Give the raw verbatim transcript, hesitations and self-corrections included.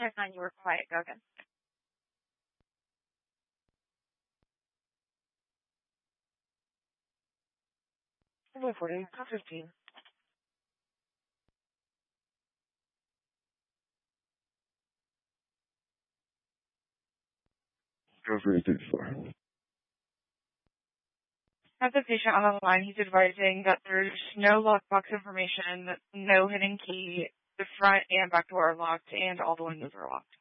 That's fine, you were quiet. Go again. one forty, top fifteen. Go for eight thirty-four. Have the patient on the line. He's advising that there's no lockbox information, no hidden key, the front and back door are locked, and all the windows are locked.